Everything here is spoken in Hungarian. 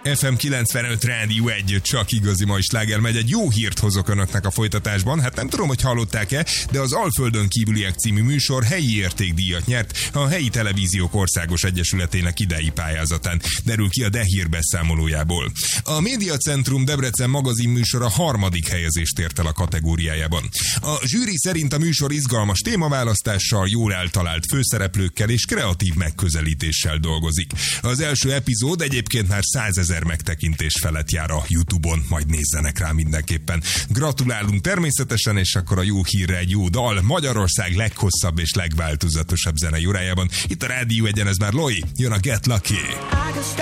FM 95 Rádió 1, csak igazi mai sláger megy. Egy jó hírt hozok önöknek a folytatásban. Hát nem tudom, hogy hallották-e, de az Alföldön kívüliek című műsor helyi értékdíjat nyert a Helyi Televíziók Országos Egyesületének idei pályázatán. Derül ki a De Hír beszámolójából. A Médiacentrum Debrecen magazin műsora 3. helyezést ért el a kategóriájában. A zsűri szerint a műsor izgalmas témaválasztással, jól eltalált főszereplőkkel és kreatív megközelítéssel dolgozik. Az első epizód egyébként már 100 000 megtekintés felett jár a YouTube-on, majd nézzenek rá mindenképpen. Gratulálunk természetesen, és akkor a jó hírre egy jó dal Magyarország leghosszabb és legváltozatosabb zenei órájában. Itt a Rádió 1-en, ez már Loi, jön a Get Lucky.